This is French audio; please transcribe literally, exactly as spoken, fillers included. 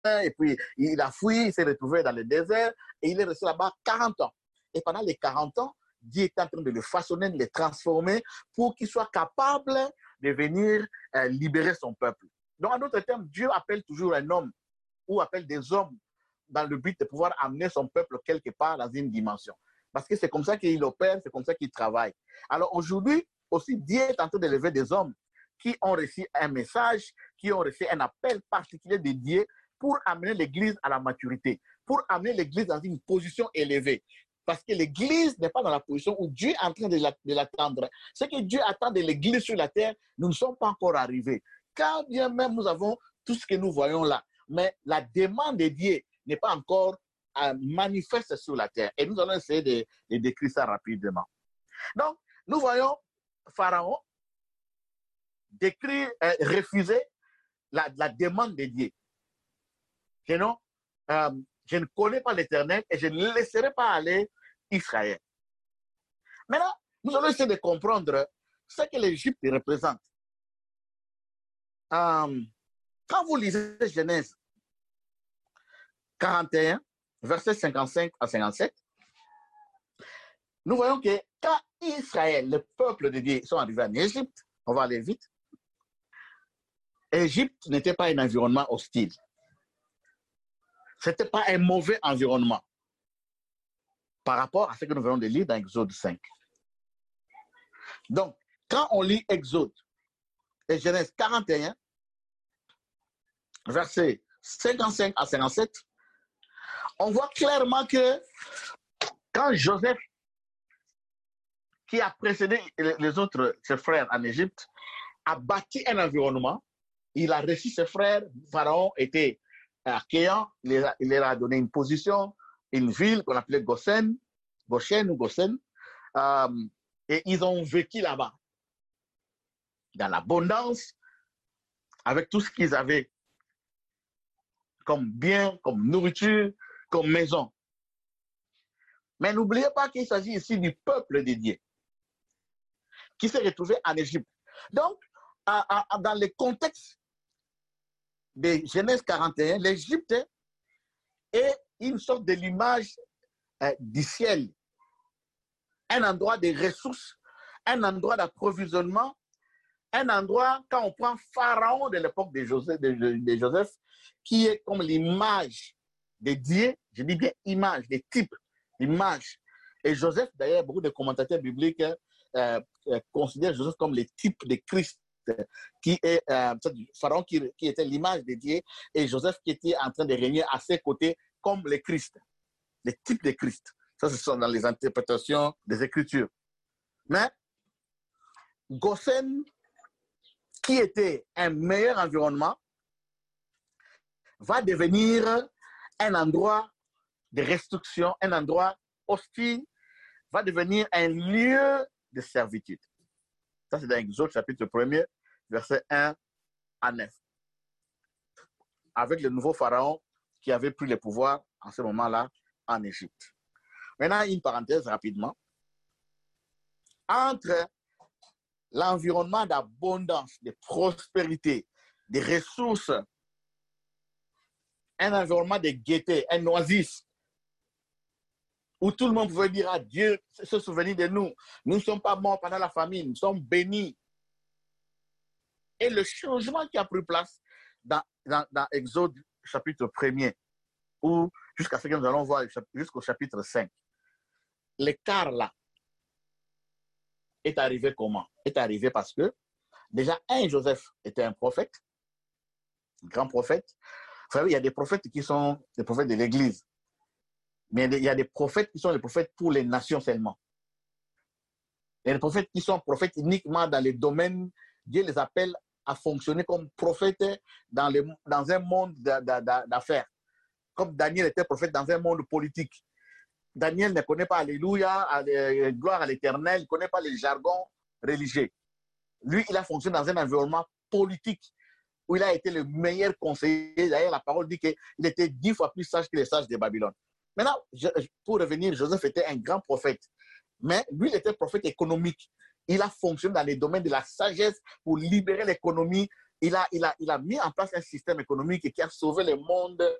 et puis il a fui, il s'est retrouvé dans le désert, et il est resté là-bas quarante ans. Et pendant les quarante ans, Dieu est en train de le façonner, de le transformer pour qu'il soit capable de venir euh, libérer son peuple. Donc, en d'autres termes, Dieu appelle toujours un homme ou appelle des hommes dans le but de pouvoir amener son peuple quelque part dans une dimension. Parce que c'est comme ça qu'il opère, c'est comme ça qu'il travaille. Alors aujourd'hui, aussi, Dieu est en train de lever des hommes qui ont reçu un message, qui ont reçu un appel particulier de Dieu pour amener l'Église à la maturité, pour amener l'Église dans une position élevée. Parce que l'Église n'est pas dans la position où Dieu est en train de l'attendre. Ce que Dieu attend de l'Église sur la terre, nous ne sommes pas encore arrivés. Quand bien même nous avons tout ce que nous voyons là, mais la demande de Dieu n'est pas encore euh, manifeste sur la terre. Et nous allons essayer de, de décrire ça rapidement. Donc, nous voyons Pharaon décrire, euh, refuser la, la demande de Dieu. Sinon, euh, je ne connais pas l'Éternel et je ne laisserai pas aller Israël. Maintenant, nous allons essayer de comprendre ce que l'Égypte représente. Euh, quand vous lisez Genèse quarante et un, versets cinquante-cinq à cinquante-sept, nous voyons que quand Israël, le peuple de Dieu, sont arrivés en Égypte, on va aller vite, Égypte n'était pas un environnement hostile. Ce n'était pas un mauvais environnement par rapport à ce que nous venons de lire dans Exode cinq. Donc, quand on lit Exode et Genèse quarante et un, versets cinquante-cinq à cinquante-sept, on voit clairement que quand Joseph, qui a précédé les autres, ses frères en Égypte, a bâti un environnement, il a reçu ses frères, Pharaon était accueillant, il leur a, il leur a donné une position, une ville qu'on appelait Goshen, Goshen ou Goshen, euh, et ils ont vécu là-bas, dans l'abondance, avec tout ce qu'ils avaient comme bien, comme nourriture, comme maison. Mais n'oubliez pas qu'il s'agit ici du peuple de Dieu qui s'est retrouvé en Égypte. Donc, à, à, dans le contexte de Genèse quarante et un, l'Égypte est une sorte de l'image euh, du ciel, un endroit de ressources, un endroit d'approvisionnement, un endroit, quand on prend Pharaon de l'époque de Joseph, de, de Joseph, qui est comme l'image de Dieu, je dis bien image, des types, image. Et Joseph, d'ailleurs, beaucoup de commentateurs bibliques euh, euh, considèrent Joseph comme le type de Christ, qui est euh, Pharaon qui, qui était l'image de Dieu, et Joseph qui était en train de régner à ses côtés comme le Christ, le type de Christ. Ça, ce sont dans les interprétations des Écritures. Mais Goshen, qui était un meilleur environnement, va devenir un endroit de restriction, un endroit hostile, va devenir un lieu de servitude. Ça, c'est dans Exode chapitre premier, versets un à neuf. Avec le nouveau pharaon qui avait pris le pouvoir en ce moment-là en Égypte. Maintenant, une parenthèse rapidement. Entre l'environnement d'abondance, de prospérité, de ressources, un environnement de gaieté, un oasis, où tout le monde pouvait dire à Dieu, se souvenir de nous. Nous ne sommes pas morts pendant la famine, nous sommes bénis. Et le changement qui a pris place dans, dans, dans Exode chapitre premier, ou jusqu'à ce que nous allons voir jusqu'au chapitre cinq, l'écart là est arrivé comment? Est arrivé parce que, déjà, un, Joseph était un prophète, un grand prophète. Vous savez, il y a des prophètes qui sont des prophètes de l'Église. Mais il y a des prophètes qui sont les prophètes pour les nations seulement. Il y a des prophètes qui sont prophètes uniquement dans les domaines, Dieu les appelle à fonctionner comme prophètes dans, les, dans un monde d'affaires. Comme Daniel était prophète dans un monde politique. Daniel ne connaît pas Alléluia, gloire à l'Éternel, il ne connaît pas les jargons religieux. Lui, il a fonctionné dans un environnement politique où il a été le meilleur conseiller. D'ailleurs, la parole dit qu'il était dix fois plus sage que les sages de Babylone. Maintenant, je, pour revenir, Joseph était un grand prophète. Mais lui, il était prophète économique. Il a fonctionné dans les domaines de la sagesse pour libérer l'économie il a, il, a, il a mis en place un système économique qui a sauvé le monde